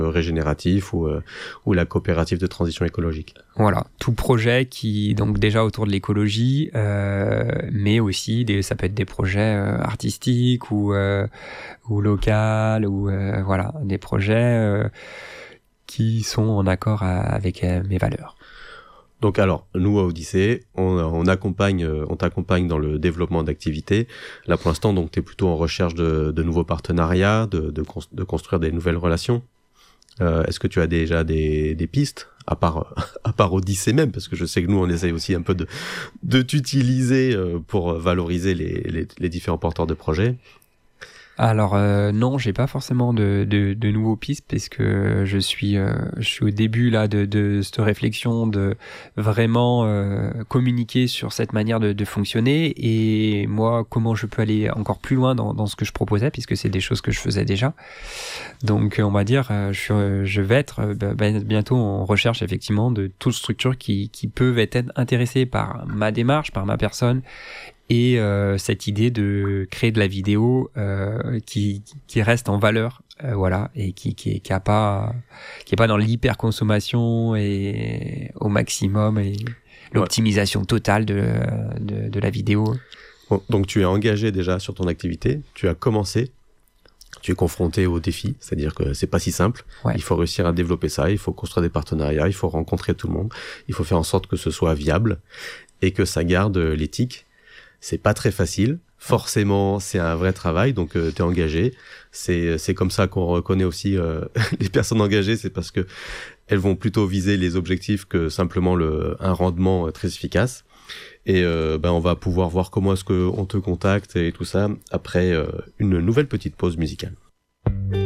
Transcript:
régénératif ou la coopérative de transition écologique. Voilà, tout projet qui donc déjà autour de l'écologie, mais aussi ça peut être des projets artistiques ou local ou voilà, des projets qui sont en accord avec mes valeurs. Donc alors, nous à Odyssée, on t'accompagne dans le développement d'activités. Là pour l'instant, donc t'es plutôt en recherche de nouveaux partenariats, de construire des nouvelles relations. Est-ce que tu as déjà des pistes à part Odyssée même, parce que je sais que nous on essaye aussi un peu de t'utiliser pour valoriser les différents porteurs de projets. Alors non, j'ai pas forcément de nouveaux pistes parce que je suis au début là de cette réflexion de vraiment communiquer sur cette manière de fonctionner et moi comment je peux aller encore plus loin dans ce que je proposais puisque c'est des choses que je faisais déjà. Donc on va dire je vais être bientôt en recherche effectivement de toutes structures qui peuvent être intéressées par ma démarche, par ma personne. Et cette idée de créer de la vidéo qui reste en valeur, voilà, et qui est pas dans l'hyperconsommation et au maximum et l'optimisation totale de la vidéo. Bon, donc tu es engagé déjà sur ton activité, tu as commencé, tu es confronté au défi, c'est-à-dire que c'est pas si simple. Ouais. Il faut réussir à développer ça, il faut construire des partenariats, il faut rencontrer tout le monde, il faut faire en sorte que ce soit viable et que ça garde l'éthique. C'est pas très facile. Forcément, c'est un vrai travail, donc t'es engagé. C'est comme ça qu'on reconnaît aussi les personnes engagées, c'est parce que elles vont plutôt viser les objectifs que simplement un rendement très efficace. Et on va pouvoir voir comment est-ce qu'on te contacte et tout ça après une nouvelle petite pause musicale.